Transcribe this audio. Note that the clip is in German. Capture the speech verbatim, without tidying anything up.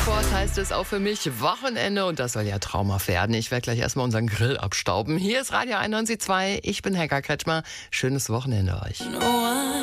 Sofort heißt es auch für mich Wochenende und das soll ja traumhaft werden. Ich werde gleich erstmal unseren Grill abstauben. Hier ist Radio einundneunzig Komma zwei. Ich bin Helga Kretschmer. Schönes Wochenende euch.